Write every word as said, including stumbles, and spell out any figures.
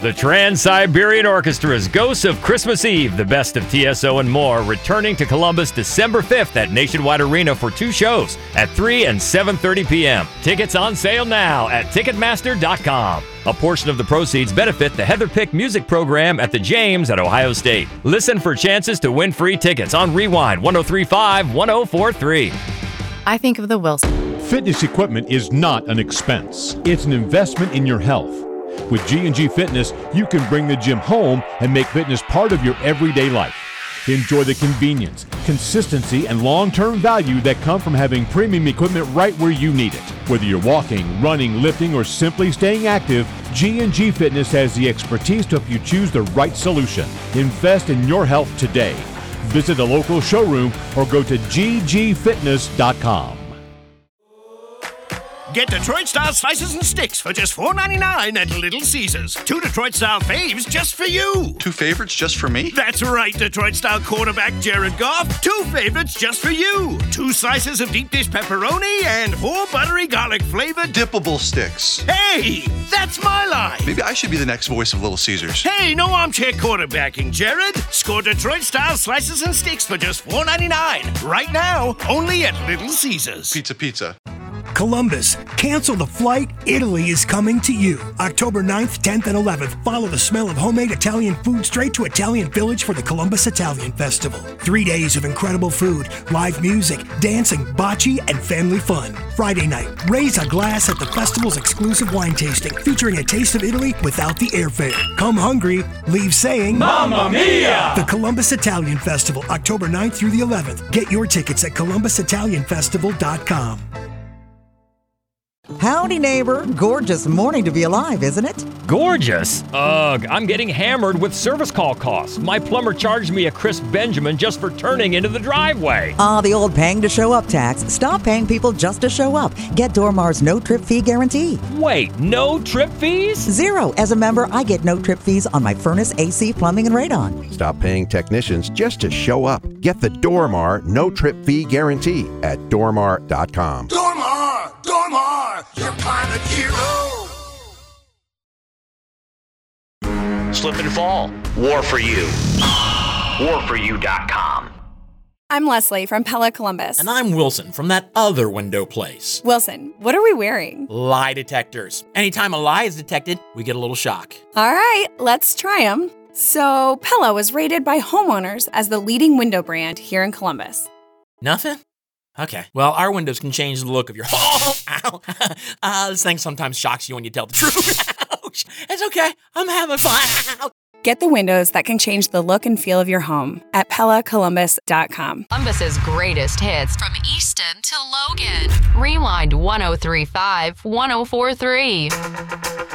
The Trans-Siberian Orchestra's Ghosts of Christmas Eve, the best of T S O and more, returning to Columbus December fifth at Nationwide Arena for two shows at three and seven thirty p.m. Tickets on sale now at Ticketmaster dot com. A portion of the proceeds benefit the Heather Pick Music Program at the James at Ohio State. Listen for chances to win free tickets on Rewind one oh three point five, one oh four point three. I think of the Wilson. Fitness equipment is not an expense. It's an investment in your health. With G and G Fitness, you can bring the gym home and make fitness part of your everyday life. Enjoy the convenience, consistency, and long-term value that come from having premium equipment right where you need it. Whether you're walking, running, lifting, or simply staying active, G and G Fitness has the expertise to help you choose the right solution. Invest in your health today. Visit a local showroom or go to G G fitness dot com. Get Detroit-style slices and sticks for just four ninety-nine at Little Caesars. Two Detroit-style faves just for you. Two favorites just for me? That's right, Detroit-style quarterback Jared Goff. Two favorites just for you. Two slices of deep dish pepperoni and four buttery garlic-flavored dippable sticks. Hey, that's my line. Maybe I should be the next voice of Little Caesars. Hey, no armchair quarterbacking, Jared. Score Detroit-style slices and sticks for just four ninety-nine. Right now, only at Little Caesars. Pizza, pizza. Columbus, cancel the flight. Italy is coming to you. October ninth, tenth, and eleventh. Follow the smell of homemade Italian food straight to Italian Village for the Columbus Italian Festival. Three days of incredible food, live music, dancing, bocce, and family fun. Friday night, raise a glass at the festival's exclusive wine tasting, featuring a taste of Italy without the airfare. Come hungry, leave saying, Mamma Mia! The Columbus Italian Festival, October ninth through the eleventh. Get your tickets at Columbus Italian Festival dot com. Howdy, neighbor. Gorgeous morning to be alive, isn't it? Gorgeous? Ugh, I'm getting hammered with service call costs. My plumber charged me a crisp Benjamin just for turning into the driveway. Ah, the old paying to show up tax. Stop paying people just to show up. Get Dormar's no trip fee guarantee. Wait, no trip fees? Zero. As a member, I get no trip fees on my furnace, A C, plumbing, and radon. Stop paying technicians just to show up. Get the Dormar no trip fee guarantee at Dormar dot com. Dormar! Dormar! Your climate hero! Slip and fall. War for You. war for you dot com. I'm Leslie from Pella Columbus. And I'm Wilson from that other window place. Wilson, what are we wearing? Lie detectors. Anytime a lie is detected, we get a little shock. All right, let's try them. So, Pella was rated by homeowners as the leading window brand here in Columbus. Nothing? Okay. Well, our windows can change the look of your home. Ow. Uh, this thing sometimes shocks you when you tell the truth. Ouch. It's okay. I'm having fun. Get the windows that can change the look and feel of your home at Pella Columbus dot com. Columbus's greatest hits from Easton to Logan. Rewind one oh three point five, one oh four point three.